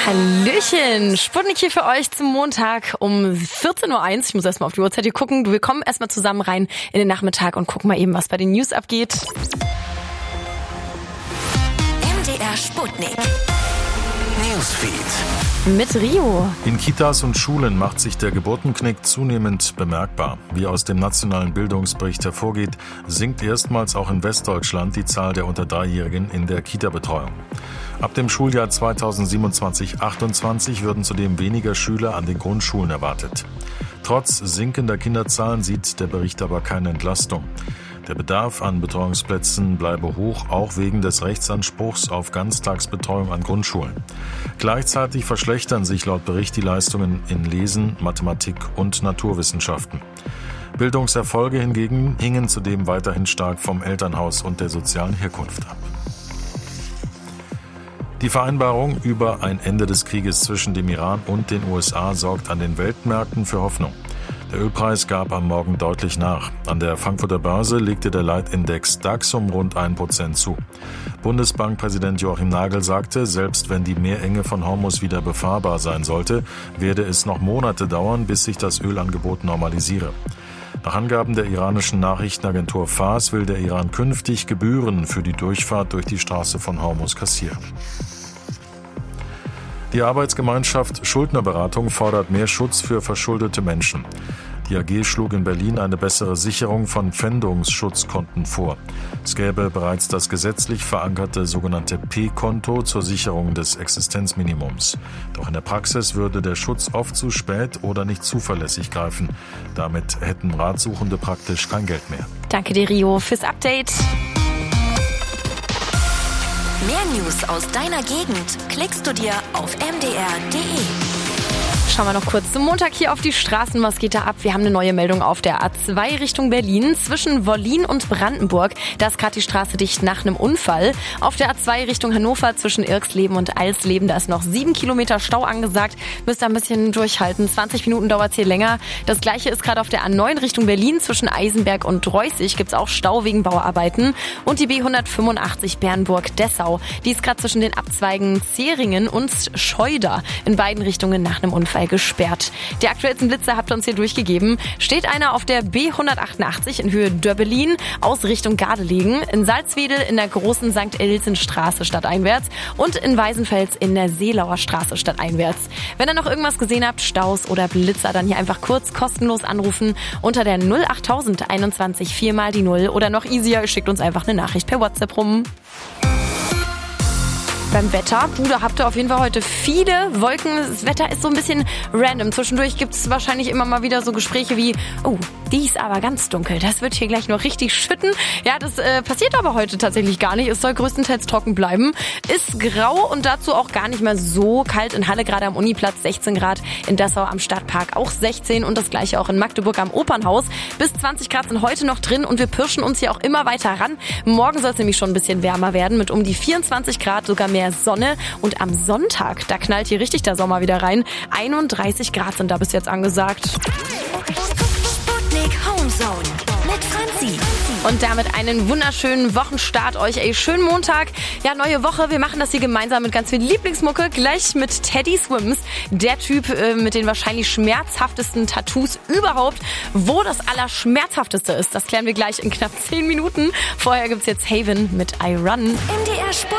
Hallöchen, Sputnik hier für euch zum Montag um 14.01 Uhr. Ich muss erstmal auf die Uhrzeit hier gucken. Wir kommen erstmal zusammen rein in den Nachmittag und gucken mal eben, was bei den News abgeht. MDR Sputnik Newsfeed mit Rio. In Kitas und Schulen macht sich der Geburtenknick zunehmend bemerkbar. Wie aus dem nationalen Bildungsbericht hervorgeht, sinkt erstmals auch in Westdeutschland die Zahl der unter 3-Jährigen in der Kita-Betreuung. Ab dem Schuljahr 2027/28 würden zudem weniger Schüler an den Grundschulen erwartet. Trotz sinkender Kinderzahlen sieht der Bericht aber keine Entlastung. Der Bedarf an Betreuungsplätzen bleibe hoch, auch wegen des Rechtsanspruchs auf Ganztagsbetreuung an Grundschulen. Gleichzeitig verschlechtern sich laut Bericht die Leistungen in Lesen, Mathematik und Naturwissenschaften. Bildungserfolge hingegen hingen zudem weiterhin stark vom Elternhaus und der sozialen Herkunft ab. Die Vereinbarung über ein Ende des Krieges zwischen dem Iran und den USA sorgt an den Weltmärkten für Hoffnung. Der Ölpreis gab am Morgen deutlich nach. An der Frankfurter Börse legte der Leitindex DAX um rund 1% zu. Bundesbankpräsident Joachim Nagel sagte, selbst wenn die Meerenge von Hormuz wieder befahrbar sein sollte, werde es noch Monate dauern, bis sich das Ölangebot normalisiere. Nach Angaben der iranischen Nachrichtenagentur Fars will der Iran künftig Gebühren für die Durchfahrt durch die Straße von Hormuz kassieren. Die Arbeitsgemeinschaft Schuldnerberatung fordert mehr Schutz für verschuldete Menschen. Die AG schlug in Berlin eine bessere Sicherung von Pfändungsschutzkonten vor. Es gäbe bereits das gesetzlich verankerte sogenannte P-Konto zur Sicherung des Existenzminimums. Doch in der Praxis würde der Schutz oft zu spät oder nicht zuverlässig greifen. Damit hätten Ratsuchende praktisch kein Geld mehr. Danke dir, Rio, fürs Update. Mehr News aus deiner Gegend klickst du dir auf mdr.de. Schauen wir noch kurz zum Montag hier auf die Straßen. Was geht da ab? Wir haben eine neue Meldung auf der A2 Richtung Berlin. Zwischen Wollin und Brandenburg, da ist gerade die Straße dicht nach einem Unfall. Auf der A2 Richtung Hannover zwischen Irxleben und Alsleben, da ist noch 7 Kilometer Stau angesagt. Müsst ihr ein bisschen durchhalten. 20 Minuten dauert es hier länger. Das gleiche ist gerade auf der A9 Richtung Berlin. Zwischen Eisenberg und Reußig gibt es auch Stau wegen Bauarbeiten. Und die B185 Bernburg-Dessau, die ist gerade zwischen den Abzweigen Zeringen und Scheuder in beiden Richtungen nach einem Unfall gesperrt. Die aktuellsten Blitze habt ihr uns hier durchgegeben. Steht einer auf der B188 in Höhe Dörbelin aus Richtung Gardelegen, in Salzwedel in der großen St. Elsen-Straße stadteinwärts und in Weißenfels in der Seelauer Straße stadteinwärts. Wenn ihr noch irgendwas gesehen habt, Staus oder Blitzer, dann hier einfach kurz kostenlos anrufen unter der 08000 21 4 mal die 0 oder noch easier, ihr schickt uns einfach eine Nachricht per WhatsApp rum. Beim Wetter, da habt ihr auf jeden Fall heute viele Wolken. Das Wetter ist so ein bisschen random. Zwischendurch gibt es wahrscheinlich immer mal wieder so Gespräche wie, oh, die ist aber ganz dunkel. Das wird hier gleich noch richtig schütten. Ja, das passiert aber heute tatsächlich gar nicht. Es soll größtenteils trocken bleiben. Ist grau und dazu auch gar nicht mehr so kalt. In Halle gerade am Uniplatz 16 Grad. In Dessau am Stadtpark auch 16 und das gleiche auch in Magdeburg am Opernhaus. Bis 20 Grad sind heute noch drin und wir pirschen uns hier auch immer weiter ran. Morgen soll es nämlich schon ein bisschen wärmer werden mit um die 24 Grad, sogar mehr Sonne. Und am Sonntag, da knallt hier richtig der Sommer wieder rein. 31 Grad sind da bis jetzt angesagt. Sputnik Homezone mit Franzi. Und damit einen wunderschönen Wochenstart euch. Ey, schönen Montag. Ja, neue Woche. Wir machen das hier gemeinsam mit ganz viel Lieblingsmucke. Gleich mit Teddy Swims. Der Typ mit den wahrscheinlich schmerzhaftesten Tattoos überhaupt. Wo das Allerschmerzhafteste ist, das klären wir gleich in knapp 10 Minuten. Vorher gibt's jetzt Haven mit I Run. MDR Sputnik.